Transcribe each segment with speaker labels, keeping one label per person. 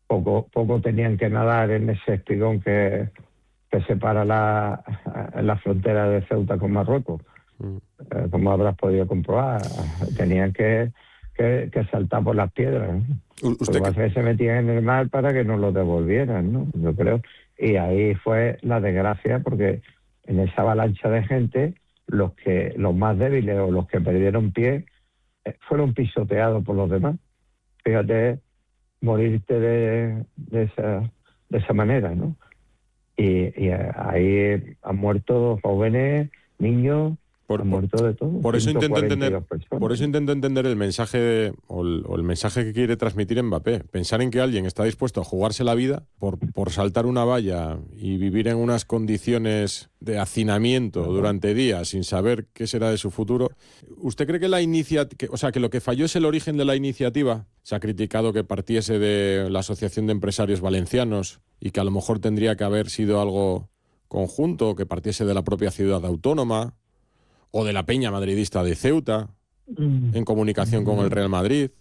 Speaker 1: poco tenían que nadar en ese espigón que separa la frontera de Ceuta con Marruecos. Como habrás podido comprobar, tenían que saltar por las piedras, ¿no? Lo que pasa es que se metían en el mar para que nos lo devolvieran, ¿no? Yo creo. Y ahí fue la desgracia, porque en esa avalancha de gente, los más débiles o los que perdieron pie fueron pisoteados por los demás. Fíjate, morirte de esa manera, ¿no? Y ahí han muerto jóvenes, niños, han muerto de todo.
Speaker 2: Por eso intento entender el mensaje o el mensaje que quiere transmitir Mbappé. Pensar en que alguien está dispuesto a jugarse la vida por saltar una valla y vivir en unas condiciones de hacinamiento durante días sin saber qué será de su futuro. ¿Usted cree que que lo que falló es el origen de la iniciativa? Se ha criticado que partiese de la Asociación de Empresarios Valencianos y que a lo mejor tendría que haber sido algo conjunto, que partiese de la propia ciudad autónoma o de la peña madridista de Ceuta, en comunicación con el Real Madrid.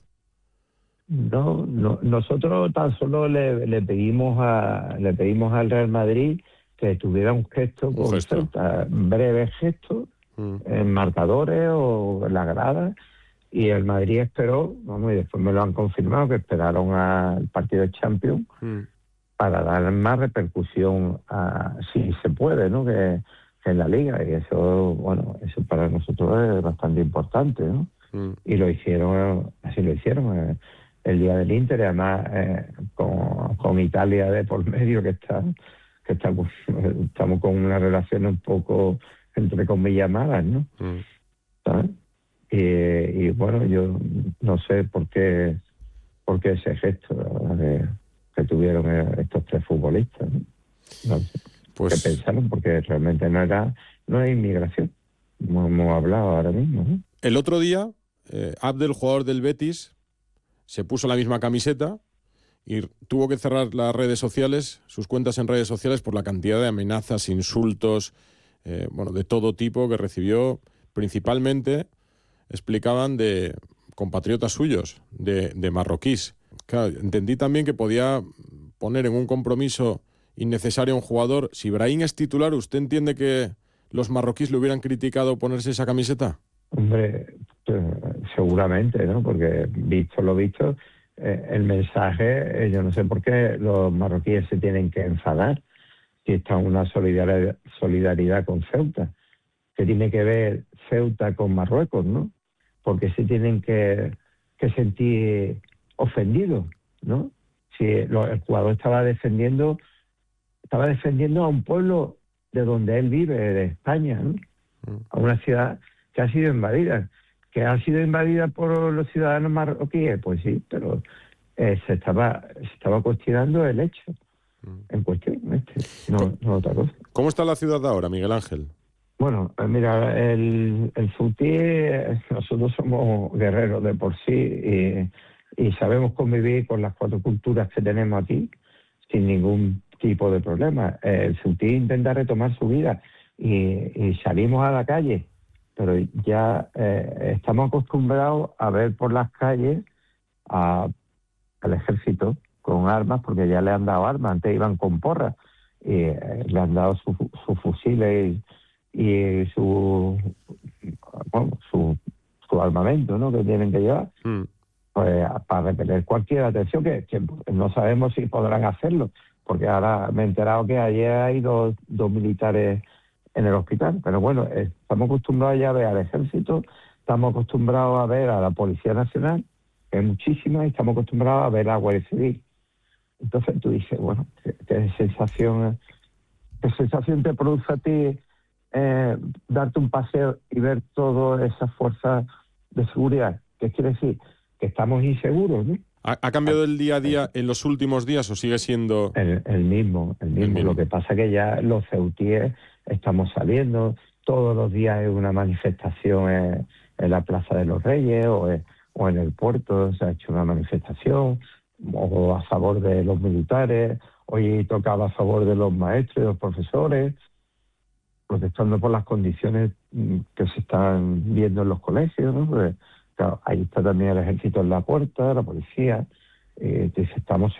Speaker 1: No, nosotros tan solo le pedimos al Real Madrid que tuviera un gesto con Ceuta, breve gesto, en marcadores o en la grada, y el Madrid esperó, y después me lo han confirmado, que esperaron al partido de Champions para dar más repercusión, si se puede, ¿no?, que en la Liga, y eso para nosotros es bastante importante, ¿no? Y así lo hicieron el día del Inter, y además con Italia de por medio, que estamos con una relación un poco, entre comillas, malas, ¿no? ¿Sabes? Y bueno, yo no sé por qué ese gesto, ¿verdad?, que tuvieron estos tres futbolistas, ¿no? No sé. Que pensaron, porque realmente no es inmigración, como hemos hablado ahora mismo, ¿no?
Speaker 2: El otro día, Abdel, jugador del Betis, se puso la misma camiseta y tuvo que cerrar las redes sociales, sus cuentas en redes sociales, por la cantidad de amenazas, insultos, de todo tipo que recibió, principalmente, explicaban, de compatriotas suyos, de marroquíes. Claro, entendí también que podía poner en un compromiso innecesario a un jugador. Si Brahim es titular, ¿usted entiende que los marroquíes le hubieran criticado ponerse esa camiseta?
Speaker 1: Hombre, seguramente, ¿no? Porque visto lo visto, el mensaje, yo no sé por qué los marroquíes se tienen que enfadar si está una solidaridad con Ceuta. ¿Qué tiene que ver Ceuta con Marruecos, no? Porque se tienen que sentir ofendidos, ¿no? Si el jugador estaba defendiendo a un pueblo de donde él vive, de España, ¿no? A una ciudad que ha sido invadida. ¿Que ha sido invadida por los ciudadanos marroquíes? Pues sí, pero se estaba cuestionando el hecho en cuestión, no otra cosa.
Speaker 2: ¿Cómo está la ciudad ahora, Miguel Ángel?
Speaker 1: Bueno, mira, el Ceutí, nosotros somos guerreros de por sí y sabemos convivir con las cuatro culturas que tenemos aquí sin ningún tipo de problema. El Ceutí intenta retomar su vida y salimos a la calle, pero ya estamos acostumbrados a ver por las calles al ejército con armas, porque ya le han dado armas. Antes iban con porras y le han dado sus fusiles y su armamento, ¿no?, que tienen que llevar, pues para repeler cualquier atención, que no sabemos si podrán hacerlo, porque ahora me he enterado que ayer hay dos militares en el hospital. Pero bueno, estamos acostumbrados ya a ver al ejército, estamos acostumbrados a ver a la Policía Nacional, que es muchísima, y estamos acostumbrados a ver a la Guardia Civil. Entonces tú dices, bueno, ¿qué sensación te produce a ti darte un paseo y ver todas esas fuerzas de seguridad? ¿Qué quiere decir? Que estamos inseguros, ¿no?
Speaker 2: ¿Ha cambiado el día a día en los últimos días o sigue siendo...?
Speaker 1: El mismo. Lo que pasa es que ya los ceutíes estamos saliendo. Todos los días hay una manifestación en la Plaza de los Reyes o en el puerto. Se ha hecho una manifestación o a favor de los militares. Hoy tocaba a favor de los maestros y los profesores, protestando por las condiciones que se están viendo en los colegios, ¿no? Pues, claro, ahí está también el ejército en la puerta, la policía. Estamos